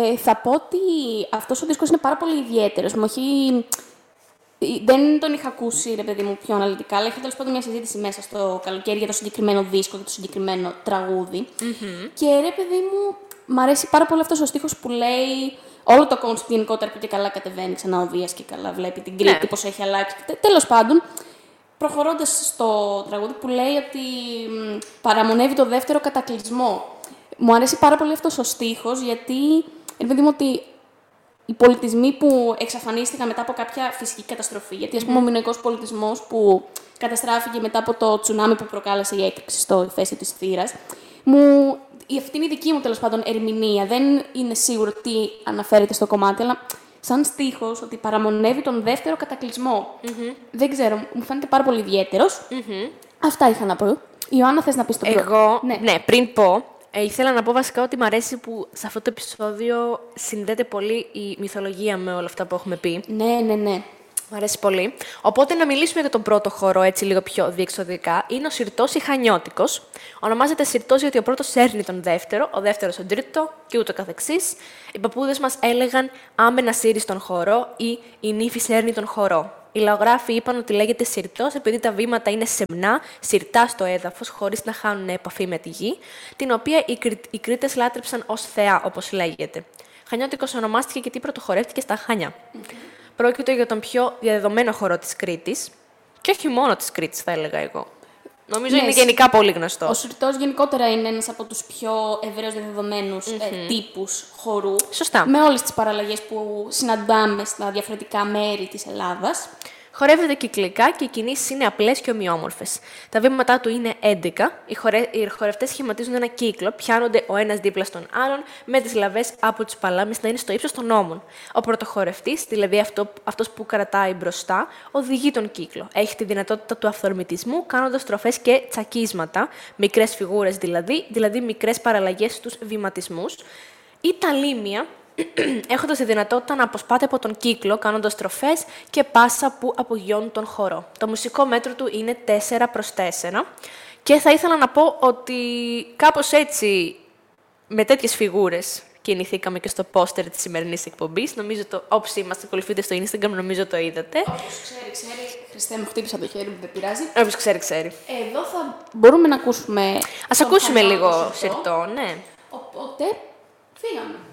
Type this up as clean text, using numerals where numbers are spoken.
Θα πω ότι αυτός ο δίσκος είναι πάρα πολύ ιδιαίτερος. Δεν τον είχα ακούσει, ρε παιδί μου, πιο αναλυτικά, αλλά είχα τέλος πάντων μια συζήτηση μέσα στο καλοκαίρι για το συγκεκριμένο δίσκο και το συγκεκριμένο τραγούδι. Mm-hmm. Και ρε παιδί μου αρέσει πάρα πολύ αυτός ο στίχος που λέει όλο το κόνσεπτ γενικότερα που και καλά κατεβαίνει ξανά ο Δίας και καλά βλέπει την Κρήτη, πώς έχει αλλάξει. Τέλος πάντων, προχωρώντας στο τραγούδι που λέει ότι παραμονεύει το δεύτερο κατακλυσμό. Μου αρέσει πάρα πολύ αυτός ο στίχος, γιατί ρε παιδί μου ότι οι πολιτισμοί που εξαφανίστηκαν μετά από κάποια φυσική καταστροφή, γιατί ας πούμε ο μινωικός πολιτισμός που καταστράφηκε μετά από το τσουνάμι που προκάλεσε η έκρηξη στο ηφαίστειο της Θήρας, αυτή είναι η δική μου τέλος πάντων ερμηνεία. Δεν είναι σίγουρο τι αναφέρεται στο κομμάτι, αλλά σαν στίχος ότι παραμονεύει τον δεύτερο κατακλυσμό. Δεν ξέρω, μου φαίνεται πάρα πολύ ιδιαίτερος. Αυτά είχα να πω. Ιωάννα, θες να πεις το πρώτο? Εγώ, ναι, πριν πω, ήθελα να πω βασικά ότι μου αρέσει που σε αυτό το επεισόδιο συνδέεται πολύ η μυθολογία με όλα αυτά που έχουμε πει. Ναι. Μου αρέσει πολύ. Οπότε να μιλήσουμε για τον πρώτο χορό έτσι λίγο πιο διεξοδικά. Είναι ο Συρτός ή Χανιώτικος. Ονομάζεται Συρτός γιατί ο πρώτος σέρνει τον δεύτερο, ο δεύτερος τον τρίτο και ούτω καθεξής. Οι παππούδες μας έλεγαν «Άμε να σύρεις τον χορό» ή «Η νύφη σέρνει τον χορό». Οι λαογράφοι είπαν ότι λέγεται Συρτός επειδή τα βήματα είναι σεμνά, συρτά στο έδαφος, χωρίς να χάνουν επαφή με τη γη, την οποία οι Κρήτες λάτρεψαν ως θεά, όπως λέγεται. Χανιώτικος ονομάστηκε γιατί πρωτοχορεύτηκε στα Χανιά. Πρόκειται για τον πιο διαδεδομένο χορό της Κρήτης και όχι μόνο της Κρήτης, θα έλεγα εγώ. Νομίζω είναι γενικά πολύ γνωστό. Ο Συρτός γενικότερα είναι ένας από τους πιο ευρέως διαδεδομένους τύπους χορού. Σωστά. Με όλες τις παραλλαγές που συναντάμε στα διαφορετικά μέρη της Ελλάδας. Χορεύεται κυκλικά και οι κινήσεις είναι απλές και ομοιόμορφες. Τα βήματά του είναι 11. Οι χορευτές σχηματίζουν ένα κύκλο, πιάνονται ο ένας δίπλα στον άλλον, με τις λαβές από τους παλάμες να είναι στο ύψος των ώμων. Ο πρωτοχορευτής, δηλαδή αυτός που κρατάει μπροστά, οδηγεί τον κύκλο. Έχει τη δυνατότητα του αυθορμητισμού, κάνοντας στροφές και τσακίσματα, μικρές φιγούρες δηλαδή μικρές παραλλαγές στους βηματισμούς. Η ταλίμια, έχοντας τη δυνατότητα να αποσπάται από τον κύκλο, κάνοντας στροφές και πάσα που απογειώνουν τον χορό. Το μουσικό μέτρο του είναι 4/4 και θα ήθελα να πω ότι κάπως έτσι, με τέτοιες φιγούρες, κινηθήκαμε και στο πόστερ της σημερινής εκπομπής. Νομίζω όσοι μας ακολουθείτε στο Instagram, νομίζω το είδατε. Όποιος ξέρει, Χριστέ μου, χτύπησα το χέρι μου, δεν πειράζει. Όποιος ξέρει. Εδώ θα μπορούμε να ακούσουμε... Ας ακούσουμε λίγο Συρτό, ναι. Οπότε, φύγαμε.